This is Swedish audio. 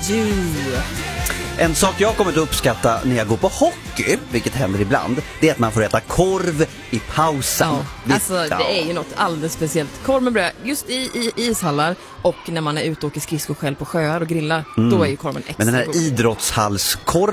you. En sak jag kommer att uppskatta när jag går på hockey, vilket händer ibland, det är att man får äta korv i pausen. Ja, alltså det är ju något alldeles speciellt. Korv med bröd, just i ishallar och när man är ute och åker skridskor själv på sjöar och grillar, då är ju korven extra Men den här god. idrottshallskorven